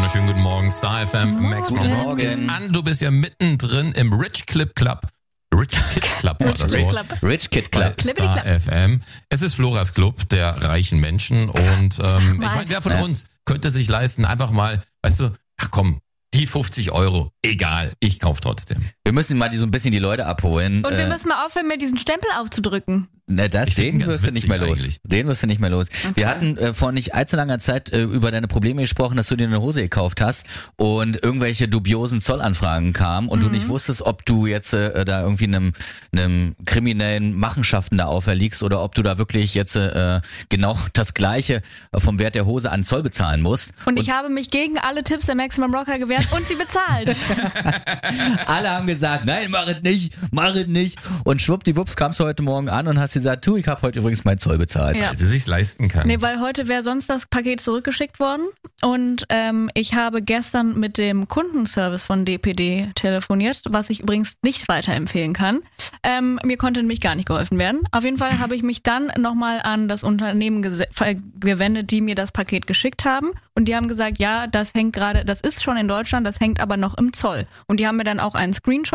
wunderschönen guten Morgen. Star FM, Max Morgen ist an. Du bist ja mittendrin im Rich Kid Club. Rich Kid Club war das Wort. Rich Kid Club. Star FM. Es ist Floras Club der reichen Menschen. Und ich meine, wer von uns könnte sich leisten, einfach mal, weißt du, ach komm, die 50 €, egal, ich kauf trotzdem. Wir müssen mal so ein bisschen die Leute abholen. Und wir müssen mal aufhören, mir diesen Stempel aufzudrücken. Den wirst du nicht mehr los. Eigentlich. Den wirst du nicht mehr los. Okay. Wir hatten vor nicht allzu langer Zeit über deine Probleme gesprochen, dass du dir eine Hose gekauft hast und irgendwelche dubiosen Zollanfragen kamen und du nicht wusstest, ob du jetzt da irgendwie einem kriminellen Machenschaften da auferliegst oder ob du da wirklich jetzt genau das Gleiche vom Wert der Hose an Zoll bezahlen musst. Und ich habe mich gegen alle Tipps der Maximum Rocker gewehrt und sie bezahlt. Alle haben gesagt, nein, mach es nicht. Und schwuppdiwupps kamst du heute Morgen an und hast gesagt, ich habe heute übrigens meinen Zoll bezahlt. Ja. Weil sie sich's leisten kann. Nee, weil heute wäre sonst das Paket zurückgeschickt worden und ich habe gestern mit dem Kundenservice von DPD telefoniert, was ich übrigens nicht weiterempfehlen kann. Mir konnte nämlich gar nicht geholfen werden. Auf jeden Fall habe ich mich dann nochmal an das Unternehmen gewendet, die mir das Paket geschickt haben und die haben gesagt, ja, das ist schon in Deutschland, das hängt aber noch im Zoll. Und die haben mir dann auch einen Screenshot